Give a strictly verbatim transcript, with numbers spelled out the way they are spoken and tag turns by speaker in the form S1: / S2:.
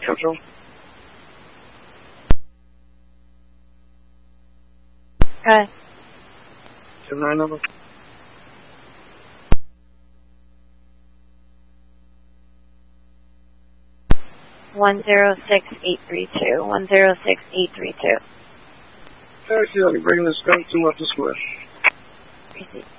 S1: Control.
S2: Okay.
S1: seven nine number.
S2: One zero six eight three two. One zero six eight three two.
S1: Taxi, I'll be bringing this gun to up the square.
S2: Receipt.